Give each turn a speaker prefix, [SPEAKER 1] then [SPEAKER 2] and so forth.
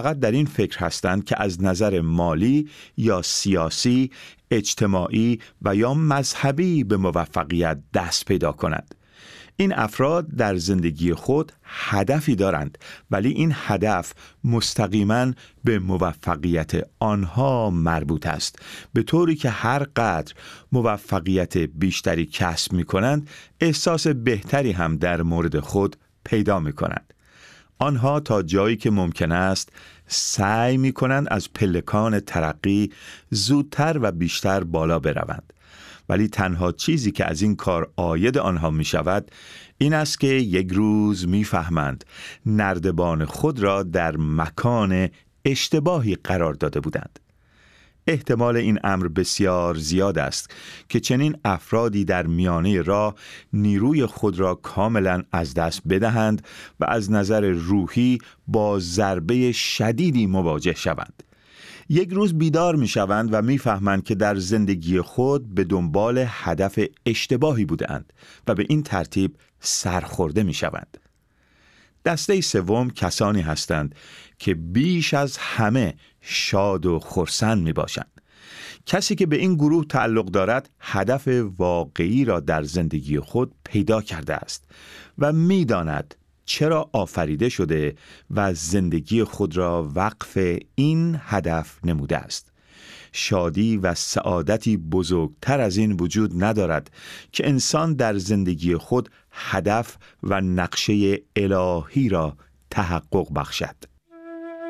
[SPEAKER 1] فقط در این فکر هستند که از نظر مالی یا سیاسی، اجتماعی و یا مذهبی به موفقیت دست پیدا کنند. این افراد در زندگی خود هدفی دارند، ولی این هدف مستقیما به موفقیت آنها مربوط است، به طوری که هر قدر موفقیت بیشتری کسب می کنند، احساس بهتری هم در مورد خود پیدا می کنند. آنها تا جایی که ممکن است سعی می کنند از پلکان ترقی زودتر و بیشتر بالا بروند. ولی تنها چیزی که از این کار عاید آنها می شود این است که یک روز می فهمند نردبان خود را در مکان اشتباهی قرار داده بودند. احتمال این امر بسیار زیاد است که چنین افرادی در میانه راه نیروی خود را کاملا از دست بدهند و از نظر روحی با ضربه شدیدی مواجه شوند. یک روز بیدار می شوند و می فهمند که در زندگی خود به دنبال هدف اشتباهی بودند و به این ترتیب سرخورده می شوند. دسته سوم کسانی هستند که بیش از همه شاد و خرسند می باشند. کسی که به این گروه تعلق دارد هدف واقعی را در زندگی خود پیدا کرده است و می داند چرا آفریده شده و زندگی خود را وقف این هدف نموده است. شادی و سعادتی بزرگتر از این وجود ندارد که انسان در زندگی خود هدف و نقشه الهی را تحقق بخشد.